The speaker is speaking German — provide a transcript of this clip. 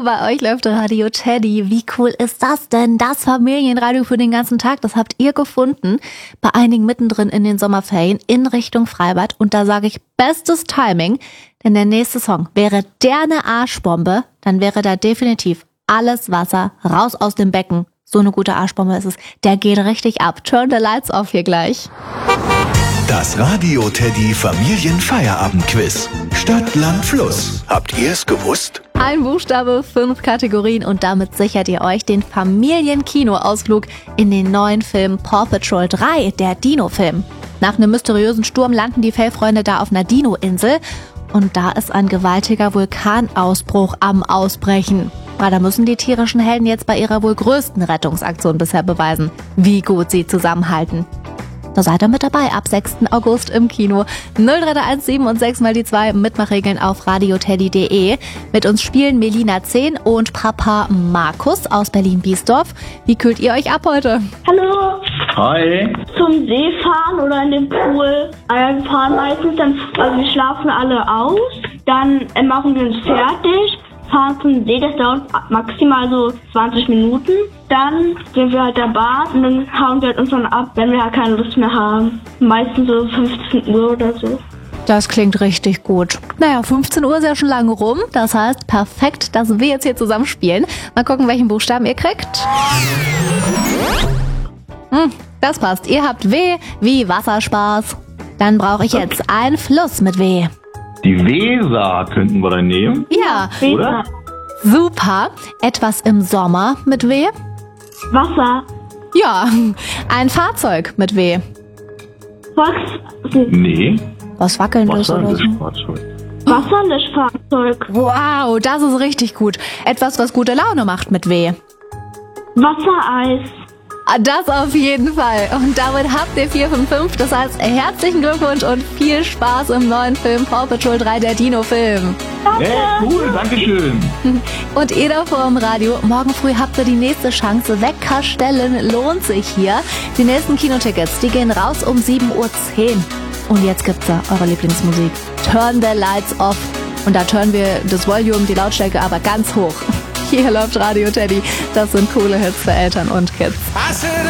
Hallo, bei euch läuft Radio Teddy. Wie cool ist das denn? Das Familienradio für den ganzen Tag, das habt ihr gefunden. Bei einigen mittendrin in den Sommerferien in Richtung Freibad. Und da sage ich bestes Timing, denn der nächste Song wäre der eine Arschbombe, dann wäre da definitiv alles Wasser raus aus dem Becken. So eine gute Arschbombe ist es. Der geht richtig ab. Turn the lights off hier gleich. Das Radio Teddy Familienfeierabendquiz. Stadt, Land, Fluss. Habt ihr es gewusst? Ein Buchstabe, 5 Kategorien und damit sichert ihr euch den Familienkinoausflug in den neuen Film Paw Patrol 3, der Dino-Film. Nach einem mysteriösen Sturm landen die Fellfreunde da auf einer Dino-Insel und da ist ein gewaltiger Vulkanausbruch am Ausbrechen. Da müssen die tierischen Helden jetzt bei ihrer wohl größten Rettungsaktion bisher beweisen, wie gut sie zusammenhalten. Da seid ihr mit dabei ab 6. August im Kino. 03117 und 6 mal die 2 Mitmachregeln auf radioteddy.de. Mit uns spielen Melina 10 und Papa Markus aus Berlin-Biesdorf. Wie kühlt ihr euch ab heute? Hallo. Hi. Zum See fahren oder in den Pool. Wir fahren meistens, also wir schlafen alle aus. Dann machen wir uns fertig. Fahren zum See, das dauert maximal so 20 Minuten. Dann sind wir halt der Bad und dann hauen wir halt uns dann ab, wenn wir halt keine Lust mehr haben. Meistens so 15 Uhr oder so. Das klingt richtig gut. 15 Uhr ist ja schon lange rum. Das heißt, perfekt, dass wir jetzt hier zusammen spielen. Mal gucken, welchen Buchstaben ihr kriegt. Das passt. Ihr habt W wie Wasserspaß. Dann brauche ich jetzt einen Fluss mit W. Die Weser könnten wir dann nehmen. Ja, Oder? super. Etwas im Sommer mit W. Wasser. Ja, ein Fahrzeug mit W. Nee. Was Wackelndes oder so. Fahrzeug. Wasserlöschfahrzeug. Wow, das ist richtig gut. Etwas, was gute Laune macht mit W. Wassereis. Das auf jeden Fall. Und damit habt ihr 4 von 5. Das heißt, herzlichen Glückwunsch und viel Spaß im neuen Film Paw Patrol 3, der Dino-Film. Cool, dankeschön. Und ihr da vor dem Radio, morgen früh habt ihr die nächste Chance. Wecker stellen lohnt sich hier. Die nächsten Kinotickets, die gehen raus um 7:10 Uhr. Und jetzt gibt's da eure Lieblingsmusik. Turn the lights off. Und da turnen wir das Volume, die Lautstärke aber ganz hoch. Hier läuft Radio Teddy. Das sind coole Hits für Eltern und Kids.